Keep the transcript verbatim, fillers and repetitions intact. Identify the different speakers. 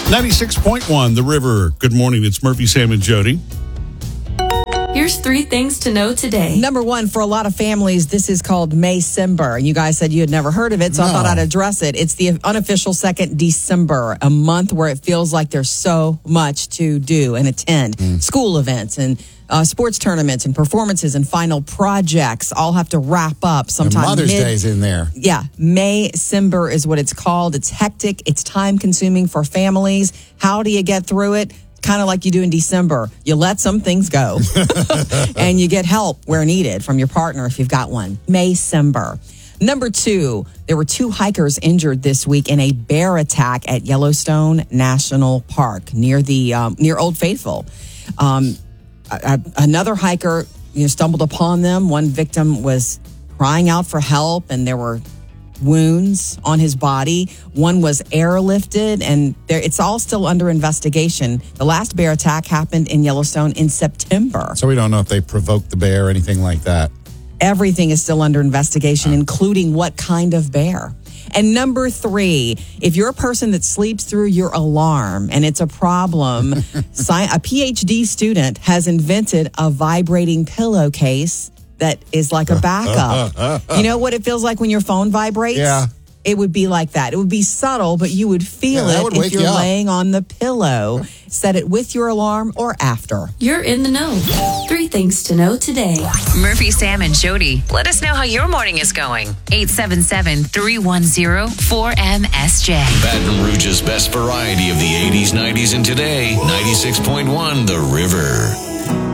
Speaker 1: ninety-six point one, The River. Good morning. It's Murphy, Sam, and Jody.
Speaker 2: Here's three things to know today.
Speaker 3: Number one, for a lot of families, this is called Maycember. And you guys said you had never heard of it, so
Speaker 1: No.
Speaker 3: I thought I'd address it. It's the unofficial second December, a month where it feels like there's so much to do and attend.
Speaker 1: Mm.
Speaker 3: School events and uh, sports tournaments and performances and final projects all have to wrap up
Speaker 4: And
Speaker 3: sometime.
Speaker 4: Mother's
Speaker 3: mid-
Speaker 4: Day's in there.
Speaker 3: Yeah, Maycember is what it's called. It's hectic. It's time consuming for families. How do you get through it? Kind of like you do in December. You let some things go and you get help where needed from your partner if you've got one. Maycember. Number two, there were two hikers injured this week in a bear attack at Yellowstone National Park near the um, near Old Faithful. Um, a, a, another hiker, you know, stumbled upon them. One victim was crying out for help, and there were wounds on his body. One was airlifted, and there, it's all still under investigation. The last bear attack happened in Yellowstone in September.
Speaker 4: So we don't know if they provoked the bear or anything like that.
Speaker 3: Everything is still under investigation, including what kind of bear. And number three, if you're a person that sleeps through your alarm and it's a problem, sci- a P H D student has invented a vibrating pillowcase that is like a backup. You know what it feels like when your phone vibrates?
Speaker 4: Yeah.
Speaker 3: It would be like that. It would be subtle, but you would feel
Speaker 4: Yeah, that
Speaker 3: it
Speaker 4: would
Speaker 3: if
Speaker 4: wake
Speaker 3: you're
Speaker 4: you up.
Speaker 3: laying on the pillow. Set it with your alarm or after.
Speaker 2: You're in the know. Three things to know today.
Speaker 5: Murphy, Sam, and Jody. Let us know how your morning is going. eight seven seven, three one zero, four M S J.
Speaker 6: Baton Rouge's best variety of the eighties, nineties, and today. ninety-six point one, The River.